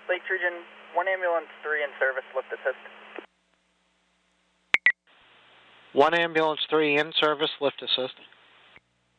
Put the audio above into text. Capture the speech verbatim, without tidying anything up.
Lakes Region, one ambulance, three in service, lift assist. One ambulance, three in service, lift assist.